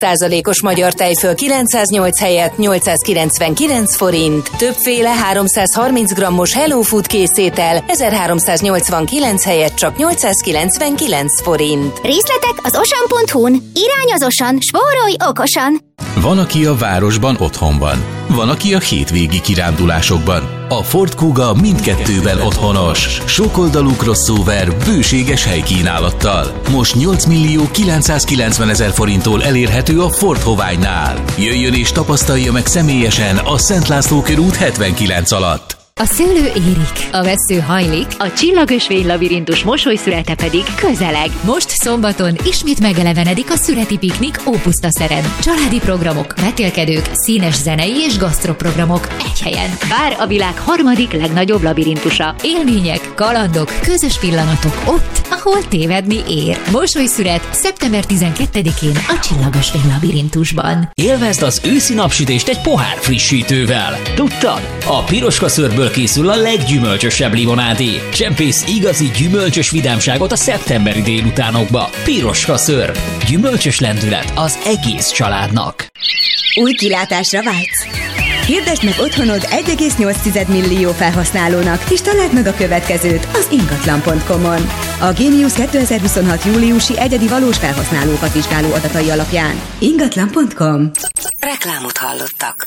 százalékos magyar tejföl 908 helyett 899 forint, többféle 330 grammos Hello Food készétel 1389 helyett csak 899 forint. Részletek az osan.hu-n. Irány az Osan, spórolj okosan! Van, aki a városban otthon van. Van, aki a hétvégi kirándulásokban. A Ford Kuga mindkettőben otthonos. Sokoldalú crossover bőséges helykínálattal. Most 8.990.000 forinttól elérhető a Ford Hoványnál. Jöjjön és tapasztalja meg személyesen a Szent László körút 79 alatt. A szőlő érik, a vessző hajlik, a csillagösvény labirintus mosolyszürete pedig közeleg. Most szombaton ismét megelevenedik a szüreti piknik Ópusztaszeren. Családi programok, vetélkedők, színes zenei és gasztroprogramok egy helyen. Vár a világ harmadik legnagyobb labirintusa. Élmények, kalandok, közös pillanatok ott, ahol tévedni ér. Mosolyszüret szeptember 12-én a csillagösvény labirintusban. Élvezd az őszi napsütést egy pohár frissítővel. Tudtad? A piroska szőrből készül a leggyümölcsösebb limonádé. Csempész igazi gyümölcsös vidámságot a szeptemberi délutánokba. Piroska szőrb. Gyümölcsös lendület az egész családnak. Új kilátásra vágysz? Hirdesd meg otthonod 1,8 millió felhasználónak, és találd meg a következőt az ingatlan.com-on. A Genius 2026. júliusi egyedi valós felhasználókat vizsgáló adatai alapján. Ingatlan.com. Reklámot hallottak.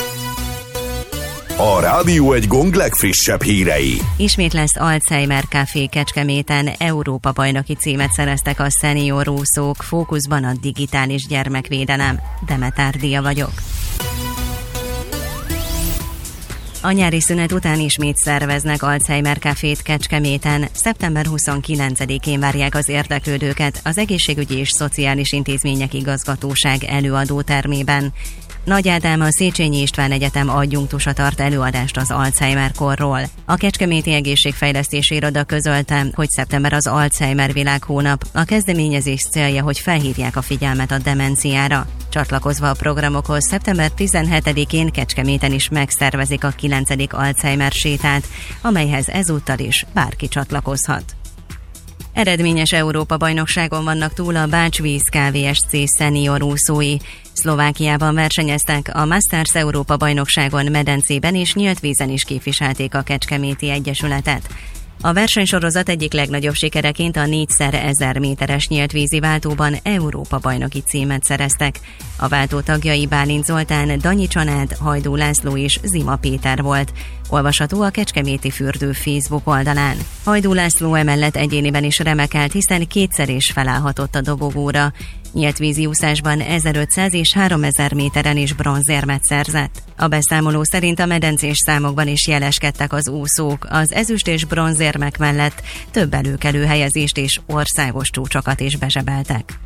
A Rádió egy Gong legfrissebb hírei. Ismét lesz Alzheimer Café Kecskeméten. Európa-bajnoki címet szereztek a szenior úszók. Fókuszban a digitális gyermekvédelem. Demetár Dia vagyok. A nyári szünet után ismét szerveznek Alzheimer Cafét Kecskeméten. Szeptember 29-én várják az érdeklődőket az Egészségügyi és Szociális Intézmények Igazgatóság előadótermében. Nagy Ádám, a Széchenyi István Egyetem adjunktusa tart előadást az Alzheimer-korról. A Kecskeméti Egészségfejlesztési Iroda közölte, hogy szeptember az Alzheimer világhónap. A kezdeményezés célja, hogy felhívják a figyelmet a demenciára. Csatlakozva a programokhoz szeptember 17-én Kecskeméten is megszervezik a 9. Alzheimer sétát, amelyhez ezúttal is bárki csatlakozhat. Eredményes Európa-bajnokságon vannak túl a Bács-Víz Kft. Szenior úszói. Szlovákiában versenyeztek, a Masters Európa-bajnokságon medencében és nyílt vízen is képviselték a Kecskeméti Egyesületet. A versenysorozat egyik legnagyobb sikereként a 4x1000 méteres nyílt vízi váltóban Európa-bajnoki címet szereztek. A váltó tagjai Bálint Zoltán, Danyi Csanád, Hajdú László és Zima Péter volt. Olvasható a Kecskeméti Fürdő Facebook oldalán. Hajdú László emellett egyéniben is remekelt, hiszen kétszer is felállhatott a dobogóra. Nyílt vízi úszásban 1500 és 3000 méteren is bronzérmet szerzett. A beszámoló szerint a medencés számokban is jeleskedtek az úszók. Az ezüst és bronzérmek mellett több előkelő helyezést és országos csúcsokat is bezsebeltek.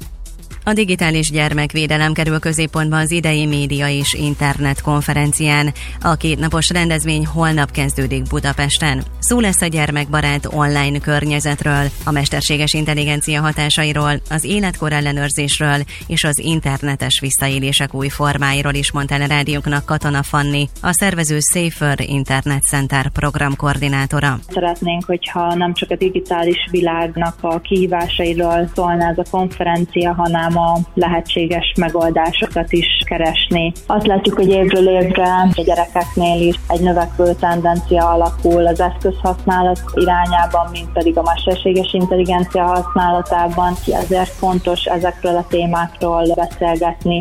A digitális gyermekvédelem kerül középpontba az idei média és internet konferencián. A kétnapos rendezvény holnap kezdődik Budapesten. Szó lesz a gyermekbarát online környezetről, a mesterséges intelligencia hatásairól, az életkor ellenőrzésről és az internetes visszaélések új formáiról is, mondta el rádióknak Katona Fanni, a szervező Safer Internet Center programkoordinátora. Szeretnénk, hogyha nem csak a digitális világnak a kihívásairól szólna ez a konferencia, hanem a lehetséges megoldásokat is keresni. Azt látjuk, hogy évről évre a gyerekeknél is egy növekvő tendencia alakul az eszközhasználat irányában, mint pedig a mesterséges intelligencia használatában. Ezért fontos ezekről a témákról beszélgetni.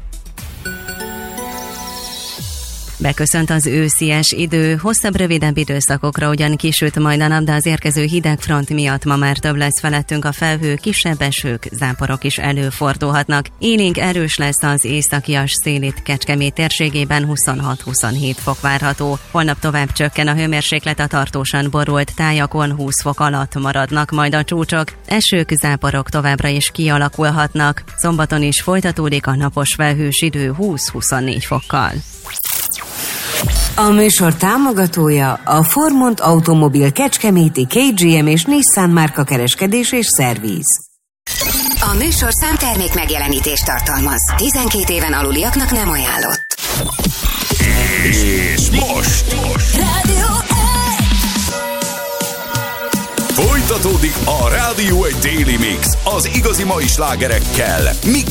Beköszönt az őszies idő, hosszabb, rövidebb időszakokra ugyan kisüt majd a nap, de az érkező hideg front miatt ma már több lesz felettünk a felhő, kisebb esők, záporok is előfordulhatnak. Élénk erős lesz az északias szél itt Kecskemét térségében, 26-27 fok várható. Holnap tovább csökken a hőmérséklet, a tartósan borult tájakon 20 fok alatt maradnak majd a csúcsok. Esők, záporok továbbra is kialakulhatnak. Szombaton is folytatódik a napos felhős idő 20-24 fokkal. A műsor támogatója a Formont Automobil Kecskeméti KGM és Nissan márka kereskedés és szerviz. A műsor számtermék megjelenítést tartalmaz. 12 éven aluliaknak nem ajánlott. És most Rádió folytatódik a Rádió egy Daily Mix az igazi mai slágerekkel, mix